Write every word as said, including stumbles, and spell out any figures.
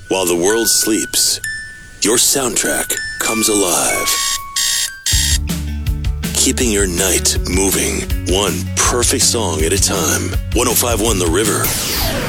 While the world sleeps, your soundtrack comes alive. Keeping your night moving, one perfect song at a time. one oh five point one The River.